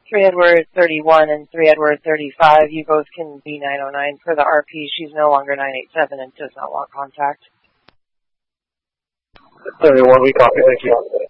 3 Edward 31 and 3 Edward 35, you both can be 909 for the RP. She's no longer 987 and does not want contact. 31, we copy, thank you.